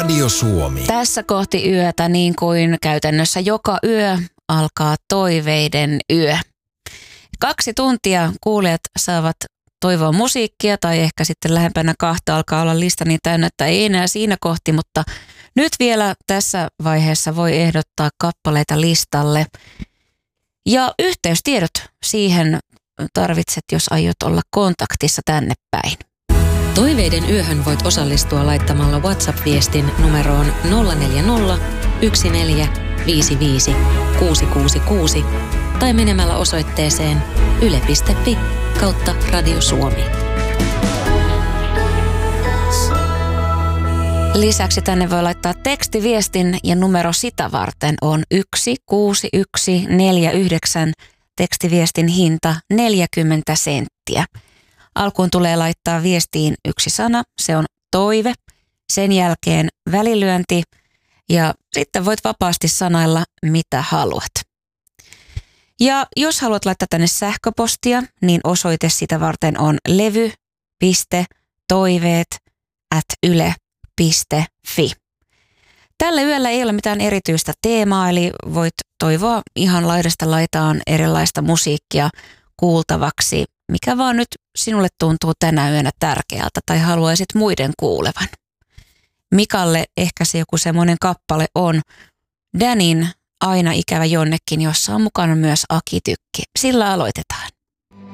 Radio Suomi. Tässä kohti yötä, niin kuin käytännössä joka yö, alkaa toiveiden yö. 2 tuntia kuulijat saavat toivoa musiikkia tai ehkä sitten lähempänä 2 alkaa olla lista niin täynnä, että ei enää siinä kohti, mutta nyt vielä tässä vaiheessa voi ehdottaa kappaleita listalle. Ja yhteystiedot siihen tarvitset, jos aiot olla kontaktissa tänne päin. Toiveiden yöhön voit osallistua laittamalla WhatsApp-viestin numeroon 040 1455 666 tai menemällä osoitteeseen yle.fi/Radio Suomi. Lisäksi tänne voi laittaa tekstiviestin ja numero sitä varten on 16149. Tekstiviestin hinta 40 senttiä. Alkuun tulee laittaa viestiin 1 sana, se on toive, sen jälkeen välilyönti ja sitten voit vapaasti sanailla mitä haluat. Ja jos haluat laittaa tänne sähköpostia, niin osoite sitä varten on levy.toiveet@yle.fi. Tällä yöllä ei ole mitään erityistä teemaa, eli voit toivoa ihan laidasta laitaan erilaista musiikkia kuultavaksi, mikä vaan nyt sinulle tuntuu tänä yönä tärkeältä tai haluaisit muiden kuulevan. Mikalle ehkä se joku semmoinen kappale on Danin Aina ikävä jonnekin, jossa on mukana myös Aki Tykki. Sillä aloitetaan.